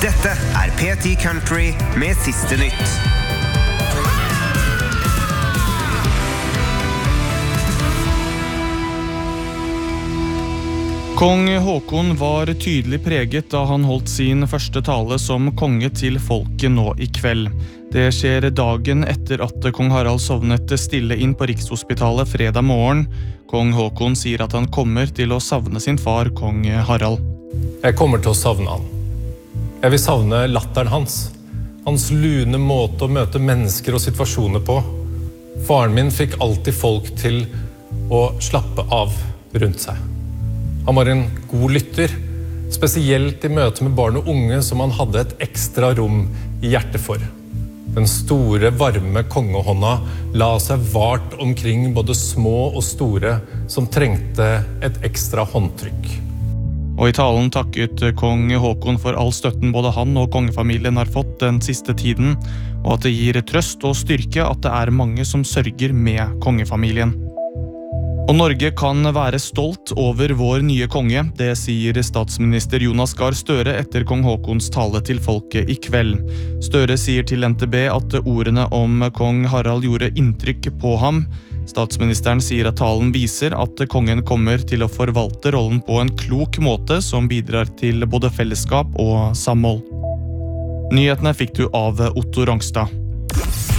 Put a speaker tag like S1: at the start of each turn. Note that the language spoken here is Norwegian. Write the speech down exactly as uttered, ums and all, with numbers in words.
S1: Dette er P ti Country med siste nytt.
S2: Kong Håkon var tydelig preget da han holdt sin første tale som konge til folket nå i kveld. Det skjer dagen etter at kong Harald sovnet stille inn på Rikshospitalet fredag morgen. Kong Håkon sier at han kommer til å savne sin far, kong Harald.
S3: Jeg kommer til å savne han. Jeg vil savne latteren hans. Hans lune måte å møte mennesker og situasjoner på. Faren min fikk alltid folk til å slappe av rundt seg. Han var en god lytter, spesielt i møte med barn og unge som han hadde et ekstra rom i hjertet for. Den store, varme kongehånda la seg vart omkring både små og store som trengte et ekstra håndtrykk.
S2: Og i talen takket kong Håkon for all støtten både han og kongefamilien har fått den siste tiden, og at det gir trøst og styrke at det er mange som sørger med kongefamilien. Og Norge kan være stolt over vår nye konge, det sier statsminister Jonas Gahr Støre etter kong Håkons tale til folket i kveld. Støre sier til N T B at ordene om kong Harald gjorde inntrykk på ham. Statsministeren sier at talen viser at kongen kommer til å forvalte rollen på en klok måte som bidrar til både fellesskap og samhold. Nyhetene fikk du av Otto Rangstad.